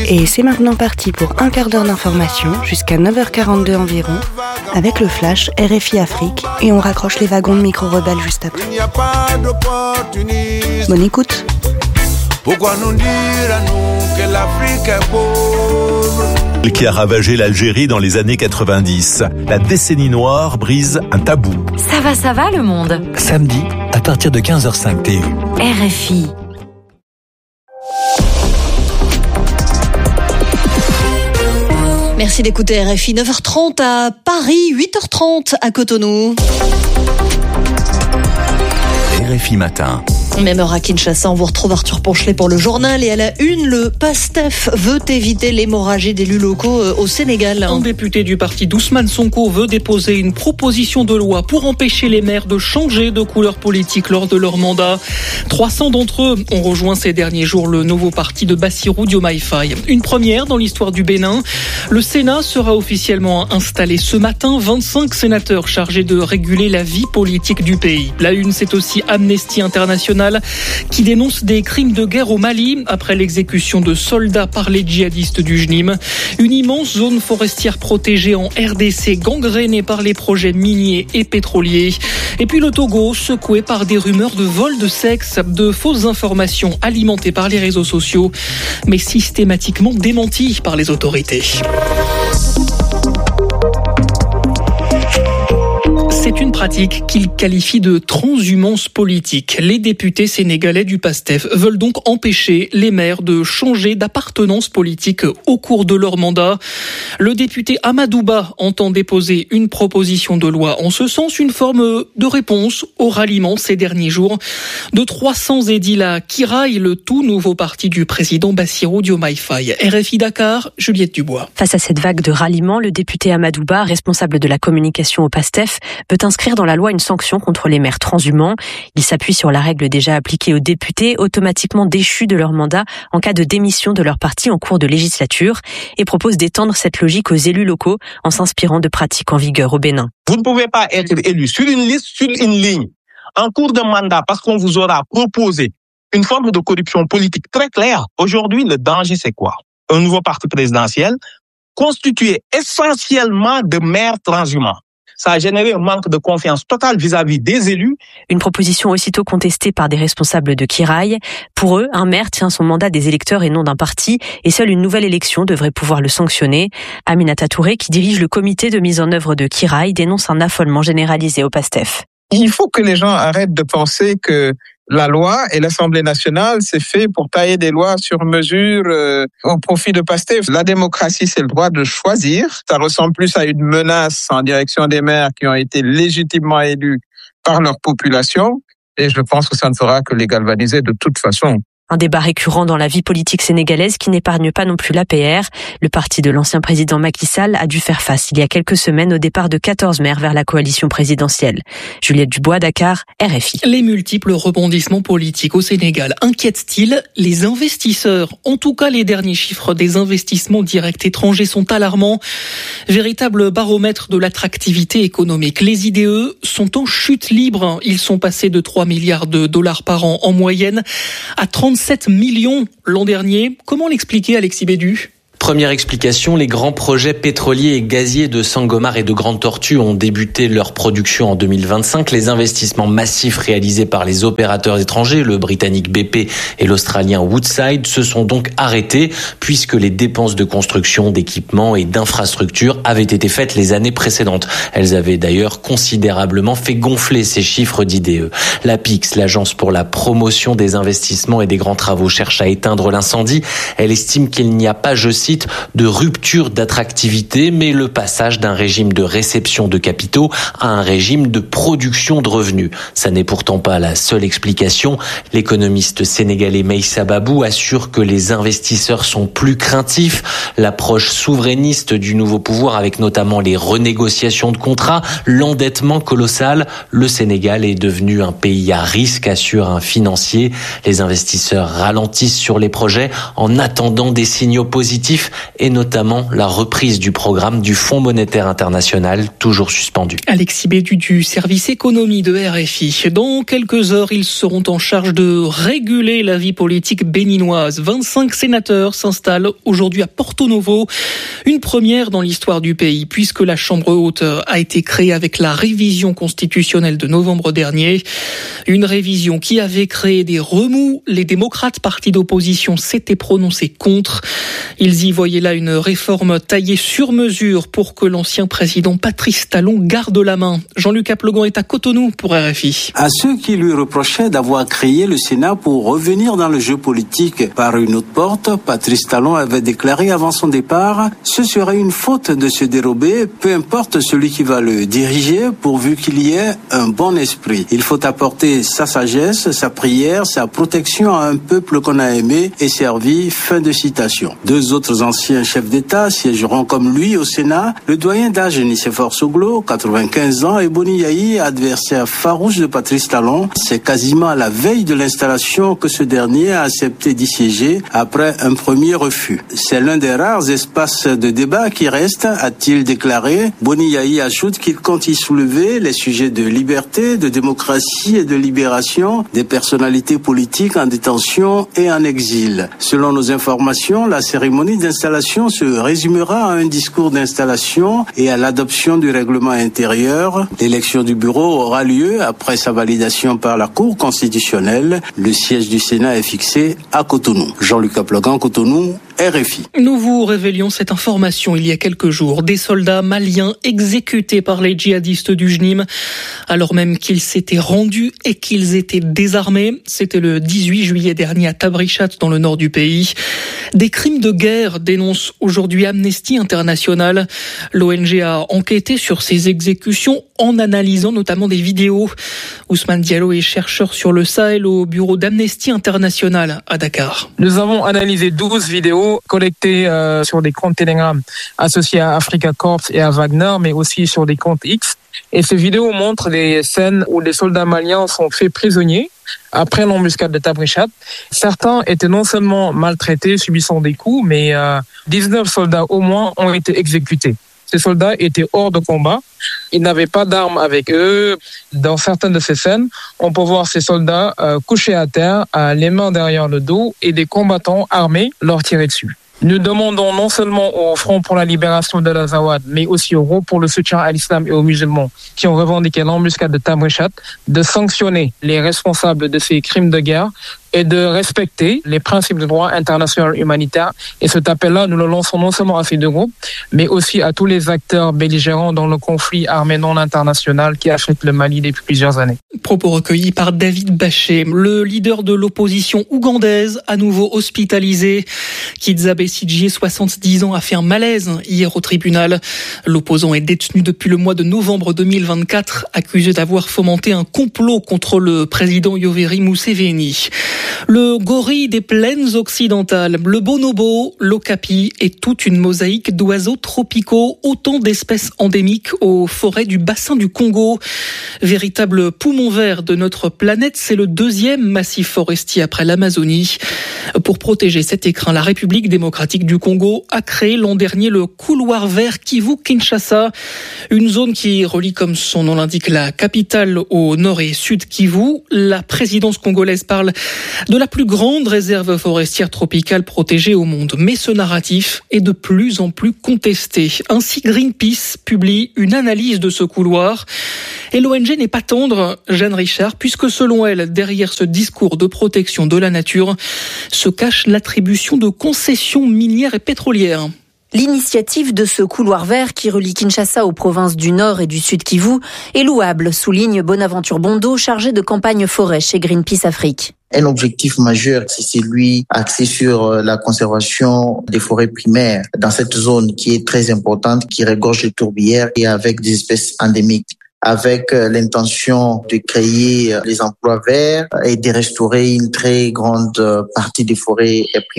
Et c'est maintenant parti pour un quart d'heure d'information jusqu'à 9h42 environ avec le flash RFI Afrique et on raccroche les wagons de micro-rebelles juste après. Bonne écoute. Pourquoi nous dire à nous que l'Afrique est pauvre? Qui a ravagé l'Algérie dans les années 90. La décennie noire brise un tabou. Ça va le monde. Samedi, à partir de 15h05 TU. RFI. Merci d'écouter RFI. 9h30 à Paris, 8h30 à Cotonou. RFI Matin. Même heure à Kinshasa, on vous retrouve Arthur Ponchelet pour le journal. Et à la une, le PASTEF veut éviter l'hémorragie d'élus locaux au Sénégal. Un député du parti d'Ousmane Sonko veut déposer une proposition de loi pour empêcher les maires de changer de couleur politique lors de leur mandat. 300 d'entre eux ont rejoint ces derniers jours le nouveau parti de Bassirou Diomaye Faye. Une première dans l'histoire du Bénin. Le Sénat sera officiellement installé ce matin. 25 sénateurs chargés de réguler la vie politique du pays. La une, c'est aussi Amnesty International qui dénonce des crimes de guerre au Mali après l'exécution de soldats par les djihadistes du JNIM. Une immense zone forestière protégée en RDC gangrénée par les projets miniers et pétroliers. Et puis le Togo secoué par des rumeurs de vol de sexe, de fausses informations alimentées par les réseaux sociaux, mais systématiquement démenties par les autorités. C'est une pratique qu'il qualifie de transhumance politique. Les députés sénégalais du PASTEF veulent donc empêcher les maires de changer d'appartenance politique au cours de leur mandat. Le député Amadouba entend déposer une proposition de loi en ce sens, une forme de réponse au ralliement ces derniers jours de 300 édilats qui raillent le tout nouveau parti du président Bassirou Diomaye Faye. RFI Dakar, Juliette Dubois. Face à cette vague de ralliement, le député Amadouba, responsable de la communication au PASTEF, veut inscrire dans la loi une sanction contre les maires transhumants. Il s'appuie sur la règle déjà appliquée aux députés, automatiquement déchus de leur mandat en cas de démission de leur parti en cours de législature, et propose d'étendre cette logique aux élus locaux en s'inspirant de pratiques en vigueur au Bénin. Vous ne pouvez pas être élu sur une liste, sur une ligne, en cours de mandat, parce qu'on vous aura proposé une forme de corruption politique très claire. Aujourd'hui, le danger, c'est quoi? Un nouveau parti présidentiel constitué essentiellement de maires transhumants. Ça a généré un manque de confiance totale vis-à-vis des élus. Une proposition aussitôt contestée par des responsables de Kiraï. Pour eux, un maire tient son mandat des électeurs et non d'un parti, et seule une nouvelle élection devrait pouvoir le sanctionner. Aminata Touré, qui dirige le comité de mise en œuvre de Kiraï, dénonce un affolement généralisé au PASTEF. Il faut que les gens arrêtent de penser que la loi et l'Assemblée nationale, c'est fait pour tailler des lois sur mesure au profit de PASTEF. La démocratie, c'est le droit de choisir. Ça ressemble plus à une menace en direction des maires qui ont été légitimement élus par leur population. Et je pense que ça ne fera que les galvaniser de toute façon. Un débat récurrent dans la vie politique sénégalaise qui n'épargne pas non plus l'APR. Le parti de l'ancien président Macky Sall a dû faire face il y a quelques semaines au départ de 14 maires vers la coalition présidentielle. Juliette Dubois, Dakar, RFI. Les multiples rebondissements politiques au Sénégal inquiètent-ils les investisseurs? En tout cas, les derniers chiffres des investissements directs étrangers sont alarmants. Véritable baromètre de l'attractivité économique. Les IDE sont en chute libre. Ils sont passés de 3 milliards de dollars par an en moyenne à 37 millions l'an dernier. Comment l'expliquer, Alexis Bédu ? Première explication, les grands projets pétroliers et gaziers de Sangomar et de Grande Tortue ont débuté leur production en 2025. Les investissements massifs réalisés par les opérateurs étrangers, le britannique BP et l'australien Woodside, se sont donc arrêtés puisque les dépenses de construction, d'équipement et d'infrastructures avaient été faites les années précédentes. Elles avaient d'ailleurs considérablement fait gonfler ces chiffres d'IDE. L'APIX, l'agence pour la promotion des investissements et des grands travaux, cherche à éteindre l'incendie. Elle estime qu'il n'y a pas, je cite, de rupture d'attractivité, mais le passage d'un régime de réception de capitaux à un régime de production de revenus. Ça n'est pourtant pas la seule explication. L'économiste sénégalais Meïssa Babou assure que les investisseurs sont plus craintifs. L'approche souverainiste du nouveau pouvoir, avec notamment les renégociations de contrats, l'endettement colossal. Le Sénégal est devenu un pays à risque, assure un financier. Les investisseurs ralentissent sur les projets en attendant des signaux positifs. objectifs et notamment la reprise du programme du Fonds monétaire international, toujours suspendu. Alexis Bédu du service économie de RFI. Dans quelques heures, ils seront en charge de réguler la vie politique béninoise. 25 sénateurs s'installent aujourd'hui à Porto Novo. Une première dans l'histoire du pays, puisque la Chambre haute a été créée avec la révision constitutionnelle de novembre dernier. Une révision qui avait créé des remous. Les démocrates, partis d'opposition, s'étaient prononcés contre. Ils y voyaient là une réforme taillée sur mesure pour que l'ancien président Patrice Talon garde la main. Jean-Luc Aplegon est à Cotonou pour RFI. À ceux qui lui reprochaient d'avoir créé le Sénat pour revenir dans le jeu politique par une autre porte, Patrice Talon avait déclaré avant son départ « Ce serait une faute de se dérober, peu importe celui qui va le diriger, pourvu qu'il y ait un bon esprit. Il faut apporter sa sagesse, sa prière, sa protection à un peuple qu'on a aimé et servi. » Fin de citation. Deux autres anciens chefs d'État siégeront comme lui au Sénat. Le doyen d'âge Nicéphore Soglo, 95 ans, et Boni Yayi, adversaire farouche de Patrice Talon. C'est quasiment à la veille de l'installation que ce dernier a accepté d'y siéger après un premier refus. C'est l'un des rares espaces de débat qui reste, a-t-il déclaré. Boni Yayi ajoute qu'il compte y soulever les sujets de liberté, de démocratie et de libération des personnalités politiques en détention et en exil. Selon nos informations, la cérémonie d'installation se résumera à un discours d'installation et à l'adoption du règlement intérieur. L'élection du bureau aura lieu après sa validation par la Cour constitutionnelle. Le siège du Sénat est fixé à Cotonou. Jean-Luc Aplegan, Cotonou, RFI. Nous vous révélions cette information il y a quelques jours. Des soldats maliens exécutés par les djihadistes du JNIM, alors même qu'ils s'étaient rendus et qu'ils étaient désarmés. C'était le 18 juillet dernier à Tabrichat, dans le nord du pays. Des crimes de guerre dénonce aujourd'hui Amnesty International. L'ONG a enquêté sur ces exécutions en analysant notamment des vidéos. Ousmane Diallo est chercheur sur le Sahel au bureau d'Amnesty International à Dakar. Nous avons analysé 12 vidéos collectées sur des comptes Telegram associés à Africa Corps et à Wagner, mais aussi sur des comptes X. Et ces vidéos montrent des scènes où des soldats maliens sont faits prisonniers après l'embuscade de Tabrichat. Certains étaient non seulement maltraités, subissant des coups, mais 19 soldats au moins ont été exécutés. Ces soldats étaient hors de combat. Ils n'avaient pas d'armes avec eux. Dans certaines de ces scènes, on peut voir ces soldats couchés à terre, les mains derrière le dos, et des combattants armés leur tirer dessus. Nous demandons non seulement au Front pour la libération de l'Azawad, mais aussi au groupe pour le soutien à l'islam et aux musulmans qui ont revendiqué l'embuscade de Tabrichat, de sanctionner les responsables de ces crimes de guerre et de respecter les principes du droit international humanitaire. Et cet appel-là, nous le lançons non seulement à ces deux groupes, mais aussi à tous les acteurs belligérants dans le conflit armé non international qui affecte le Mali depuis plusieurs années. Propos recueillis par David Bachet, le leader de l'opposition ougandaise, à nouveau hospitalisé. Kizza Besigye, 70 ans, a fait un malaise hier au tribunal. L'opposant est détenu depuis le mois de novembre 2024, accusé d'avoir fomenté un complot contre le président Yoweri Museveni. Le gorille des plaines occidentales, le bonobo, l'okapi et toute une mosaïque d'oiseaux tropicaux, autant d'espèces endémiques aux forêts du bassin du Congo. Véritable poumon vert de notre planète, c'est le deuxième massif forestier après l'Amazonie. Pour protéger cet écrin, la République démocratique du Congo a créé l'an dernier le couloir vert Kivu-Kinshasa, une zone qui relie, comme son nom l'indique, la capitale au nord et sud Kivu. La présidence congolaise parle de la plus grande réserve forestière tropicale protégée au monde. Mais ce narratif est de plus en plus contesté. Ainsi, Greenpeace publie une analyse de ce couloir. Et l'ONG n'est pas tendre, Jeanne Richard, puisque selon elle, derrière ce discours de protection de la nature, se cache l'attribution de concessions minières et pétrolières. L'initiative de ce couloir vert qui relie Kinshasa aux provinces du Nord et du Sud Kivu est louable, souligne Bonaventure Bondo, chargé de campagne forêt chez Greenpeace Afrique. Un objectif majeur, c'est celui axé sur la conservation des forêts primaires dans cette zone qui est très importante, qui regorge de tourbières et avec des espèces endémiques, avec l'intention de créer des emplois verts et de restaurer une très grande partie des forêts primaires.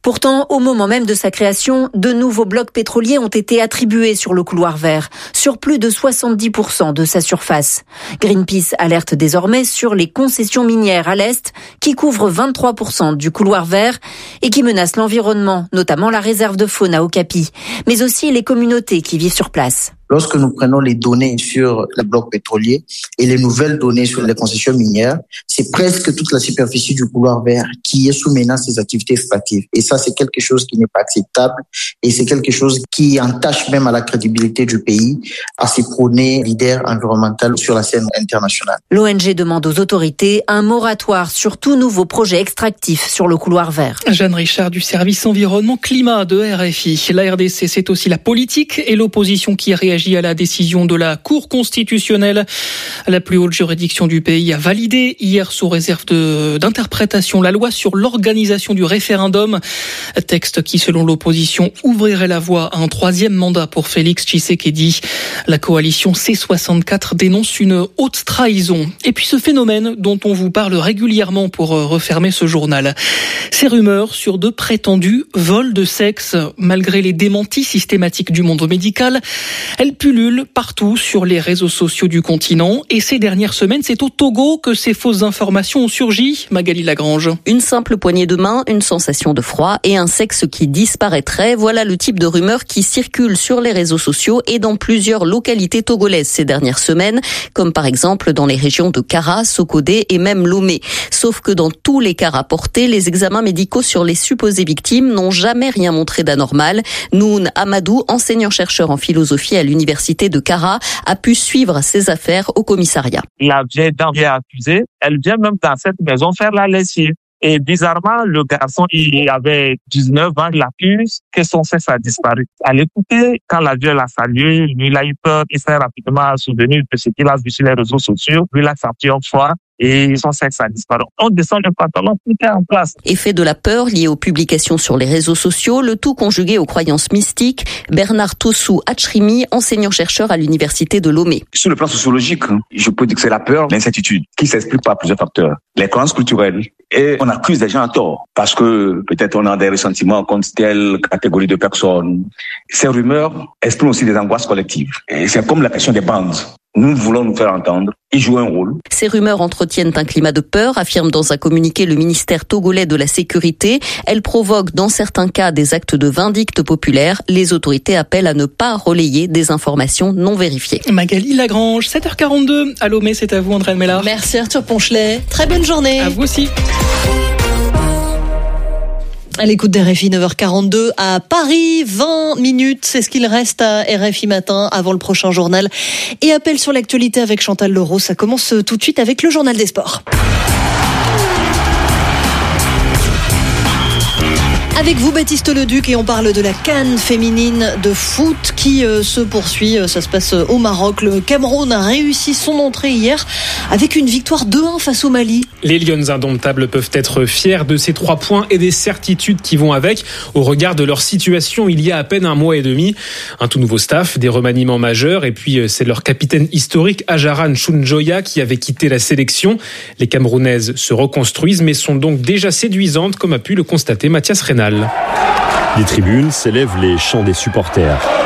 Pourtant, au moment même de sa création, de nouveaux blocs pétroliers ont été attribués sur le couloir vert, sur plus de 70% de sa surface. Greenpeace alerte désormais sur les concessions minières à l'est, qui couvrent 23% du couloir vert et qui menacent l'environnement, notamment la réserve de faune à Okapi, mais aussi les communautés qui vivent sur place. Lorsque nous prenons les données sur les blocs pétroliers et les nouvelles données sur les concessions minières, c'est presque toute la superficie du couloir vert qui est sous menace des activités extractives. Et ça, c'est quelque chose qui n'est pas acceptable et c'est quelque chose qui entache même à la crédibilité du pays, à ses prônés leaders environnementaux sur la scène internationale. L'ONG demande aux autorités un moratoire sur tout nouveau projet extractif sur le couloir vert. Jeanne Richard du service environnement climat de RFI. La RDC, c'est aussi la politique et l'opposition qui réagit à la décision de la Cour constitutionnelle. La plus haute juridiction du pays a validé hier sous réserve d'interprétation la loi sur l'organisation du référendum. Texte qui, selon l'opposition, ouvrirait la voie à un troisième mandat pour Félix Tshisekedi. La coalition C64 dénonce une haute trahison. Et puis ce phénomène dont on vous parle régulièrement pour refermer ce journal. Ces rumeurs sur de prétendus vols de sexe, malgré les démentis systématiques du monde médical, elles pullulent partout sur les réseaux sociaux du continent. Et ces dernières semaines, c'est au Togo que ces fausses informations ont surgi. Magali Lagrange. Une simple poignée de main, une sensation de froid et un sexe qui disparaîtrait. Voilà le type de rumeurs qui circulent sur les réseaux sociaux et dans plusieurs localités togolaises ces dernières semaines, comme par exemple dans les régions de Kara, Sokodé et même Lomé. Sauf que dans tous les cas rapportés, les examens médicaux sur les supposées victimes n'ont jamais rien montré d'anormal. Noun Amadou, enseignant-chercheur en philosophie à l'université de Kara, a pu suivre ces affaires au commissariat. La vieille dame est accusée, elle vient même dans cette maison faire la lessive. Et bizarrement, le garçon, il avait 19 ans, il accuse que son sexe a disparu. À l'écouter, quand la vieille l'a salué, lui, il a eu peur, il s'est rapidement souvenu de ce qu'il a vu sur les réseaux sociaux, lui, il a senti une fois. Et son sexe a disparu. On descend le pantalon, tout est en place. Effet de la peur liée aux publications sur les réseaux sociaux, le tout conjugué aux croyances mystiques. Bernard Tossou Achrimi, enseignant-chercheur à l'université de Lomé. Sur le plan sociologique, je peux dire que c'est la peur, l'incertitude, qui s'explique par plusieurs facteurs. Les croyances culturelles. Et on accuse les gens à tort, parce que peut-être on a des ressentiments contre telle catégorie de personnes. Ces rumeurs expriment aussi des angoisses collectives. Et c'est comme la question des bandes. Nous voulons nous faire entendre, ils jouent un rôle. Ces rumeurs entretiennent un climat de peur, affirme dans un communiqué le ministère togolais de la Sécurité. Elles provoquent dans certains cas des actes de vindicte populaire. Les autorités appellent à ne pas relayer des informations non vérifiées. Magali Lagrange, 7h42. À Lomé, c'est à vous Andréane Mellard. Merci Arthur Ponchelet. Très bonne journée. À vous aussi. À l'écoute d'RFI, 9h42 à Paris, 20 minutes, c'est ce qu'il reste à RFI Matin avant le prochain journal. Et appel sur l'actualité avec Chantal Leroux, ça commence tout de suite avec le journal des sports. Avec vous Baptiste Leduc et on parle de la CAN féminine de foot qui se poursuit. Ça se passe au Maroc. Le Cameroun a réussi son entrée hier avec une victoire 2-1 face au Mali. Les Lions indomptables peuvent être fiers de ces 3 points et des certitudes qui vont avec au regard de leur situation il y a à peine un mois et demi. Un tout nouveau staff, des remaniements majeurs et puis c'est leur capitaine historique Ajaran Chunjoya qui avait quitté la sélection. Les Camerounaises se reconstruisent mais sont donc déjà séduisantes comme a pu le constater Mathias Reynal. Des tribunes s'élèvent les chants des supporters.